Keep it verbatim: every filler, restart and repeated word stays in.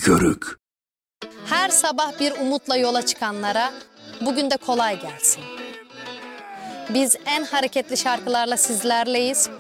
körük. Her sabah bir umutla yola çıkanlara bugün de kolay gelsin. Biz en hareketli şarkılarla sizlerleyiz.